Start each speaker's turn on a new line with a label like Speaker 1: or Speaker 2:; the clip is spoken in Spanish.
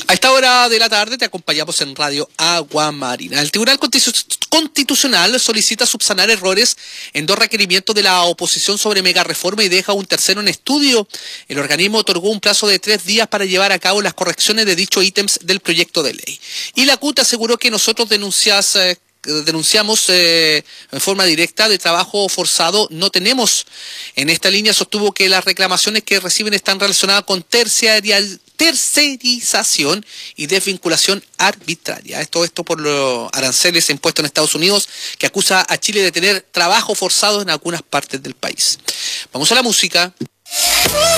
Speaker 1: A esta hora de la tarde te acompañamos en Radio Agua Marina. El Tribunal Constitucional solicita subsanar errores en 2 requerimientos de la oposición sobre mega reforma y deja un tercero en estudio. El organismo otorgó un plazo de 3 días para llevar a cabo las correcciones de dichos ítems del proyecto de ley. Y la CUT aseguró que nosotros denunciamos en forma directa de trabajo forzado no tenemos. En esta línea sostuvo que las reclamaciones que reciben están relacionadas con tercerización y desvinculación arbitraria. Esto por los aranceles impuestos en Estados Unidos, que acusa a Chile de tener trabajo forzado en algunas partes del país. Vamos a la música.